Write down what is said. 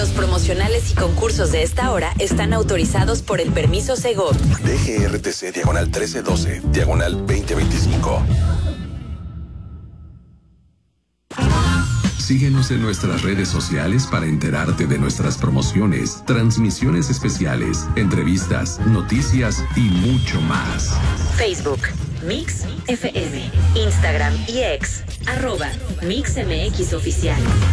Los promocionales y concursos de esta hora están autorizados por el permiso Segov. DGRTC diagonal 1312, diagonal 2025. Síguenos en nuestras redes sociales para enterarte de nuestras promociones, transmisiones especiales, entrevistas, noticias y mucho más. Facebook, Mix FM, Instagram y X, @MixMX Oficial.